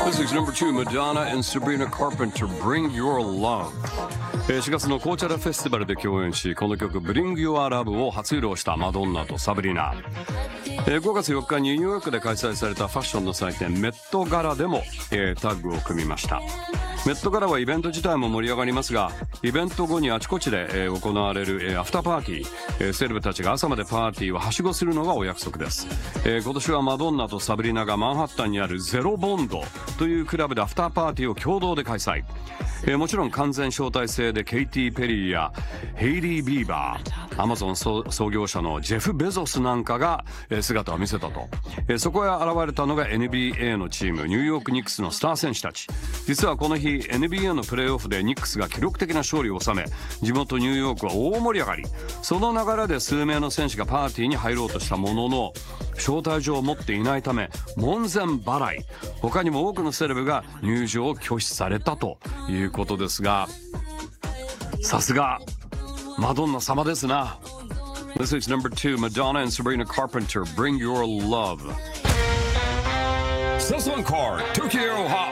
This is number 2, Madonna and Sabrina Carpenter, Bring Your Love。4月のコーチャラフェスティバルで共演し、この曲 Bring Your Love を初披露したマドンナとサブリナ。5月4日にニューヨークで開催されたファッションの祭典メットガラでも、タッグを組みました。メットガラはイベント自体も盛り上がりますが、イベント後にあちこちで、行われる、アフターパーティー、セレブたちが朝までパーティーをはしごするのがお約束です。今年はマドンナとサブリナがマンハッタンにあるゼロボンドというクラブでアフターパーティーを共同で開催。もちろん完全招待制でケイティ・ペリーやヘイリー・ビーバー、アマゾン創業者のジェフ・ベゾスなんかが姿を見せたと。そこへ現れたのが NBA のチームニューヨークニックスのスター選手たち。実はこの日 NBA のプレーオフでニックスが記録的な勝利を収め、地元ニューヨークは大盛り上がり。その流れで数名の選手がパーティーに入ろうとしたものの、招待状を持っていないため門前払い。他にも多くのセレブが入場を拒否されたということですが、さすがマドンナ様ですな。 This is number 2, Madonna and Sabrina Carpenter, Bring Your Love。 Sasson Card, Tokyo